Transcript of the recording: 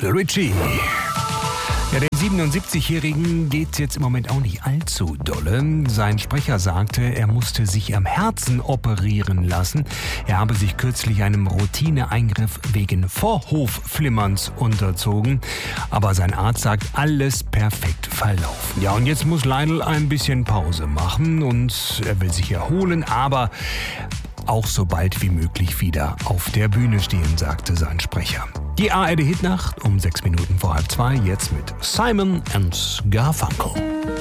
Lionel Richie. Ja, dem 77-Jährigen geht's jetzt im Moment auch nicht allzu dolle. Sein Sprecher sagte, er musste sich am Herzen operieren lassen. Er habe sich kürzlich einem Routineeingriff wegen Vorhofflimmerns unterzogen. Aber sein Arzt sagt, alles perfekt verlaufen. Ja, und jetzt muss Lionel ein bisschen Pause machen und er will sich erholen, aber auch so bald wie möglich wieder auf der Bühne stehen, sagte sein Sprecher. Die ARD Hitnacht um 6 Minuten vor 1:30, jetzt mit Simon & Garfunkel.